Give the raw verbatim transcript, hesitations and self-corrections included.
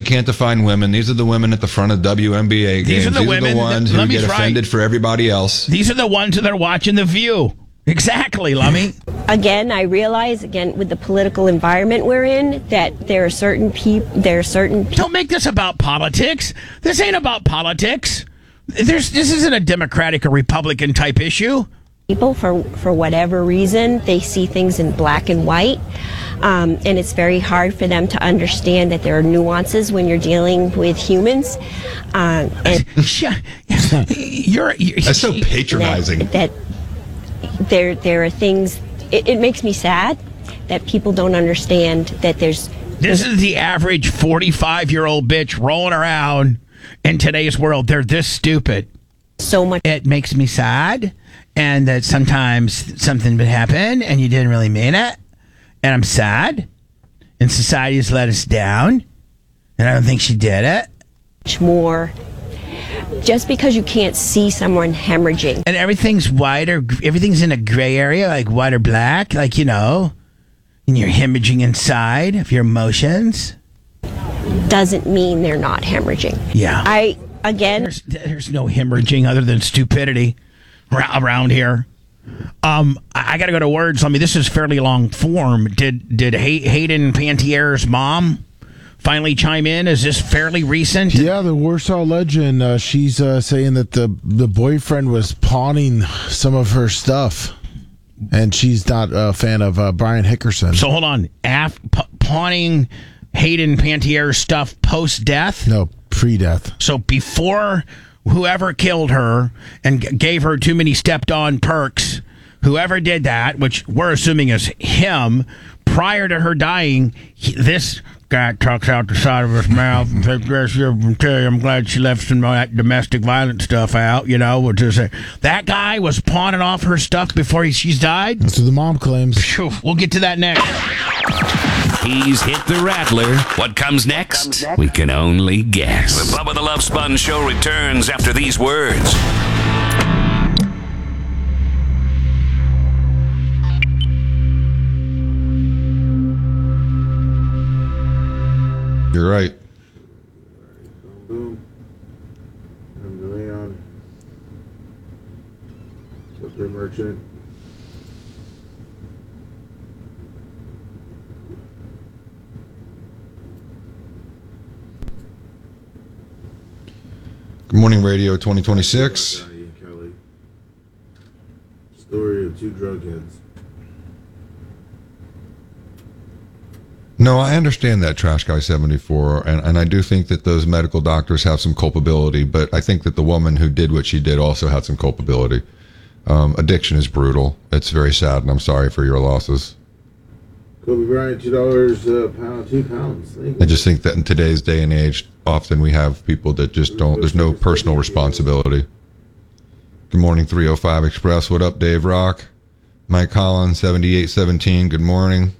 can't define women. These are the women at the front of W N B A games. These are the These women are the ones that, who get right. offended for everybody else. These are the ones that are watching The View. Exactly, Lummy. Again, I realize, again, with the political environment we're in, that there are certain people, there are certain people. Don't make this about politics. This ain't about politics. There's, this isn't a Democratic or Republican type issue. People, for, for whatever reason, they see things in black and white. Um, and it's very hard for them to understand that there are nuances when you're dealing with humans. Um, and you're, you're, That's so patronizing. That, that there, there are things. It, it makes me sad that people don't understand that there's. This is the average forty-five-year-old bitch rolling around in today's world. They're this stupid. So much. It makes me sad, and that sometimes something would happen, and you didn't really mean it. And I'm sad, and society has let us down, and I don't think she did it. Much more. Just because you can't see someone hemorrhaging. And everything's white or everything's in a gray area, like white or black, like, you know, and you're hemorrhaging inside of your emotions. Doesn't mean they're not hemorrhaging. Yeah. I, again. There's, there's no hemorrhaging other than stupidity around here. Um, I, I got to go to words. I mean, this is fairly long form. Did did Hay- Hayden Pantiere's mom finally chime in? Is this fairly recent? Yeah, the Warsaw Legend. Uh, she's uh, saying that the the boyfriend was pawning some of her stuff, and she's not a fan of uh, Brian Hickerson. So hold on, Af- pa- pawning Hayden Pantiere's stuff post death? No, pre-death. So before whoever killed her and g- gave her too many stepped on perks, whoever did that, which we're assuming is him, prior to her dying, he, this guy talks out the side of his mouth and says, yes, you tell you, I'm glad she left some of that domestic violence stuff out, you know, which is a, that guy was pawning off her stuff before he, she's died? That's what the mom claims. Phew, we'll get to that next. He's hit the rattler. What comes next? We can only guess. The Bubba the Love Sponge Show returns after these words. You're right. Boom. I'm the Leon. Slippery Merchant. Good morning, Radio twenty twenty-six. Donnie and Kelly. Story of two drug heads. No, I understand that, Trash Guy seventy-four, and, and I do think that those medical doctors have some culpability, but I think that the woman who did what she did also had some culpability. Um, addiction is brutal. It's very sad, and I'm sorry for your losses. Kobe Bryant, two dollars a pound, two pounds. I just think that in today's day and age, often we have people that just don't, there's no personal responsibility. Good morning, three oh five Express. What up, Dave Rock? Mike Collins, seventy-eight seventeen. Good morning.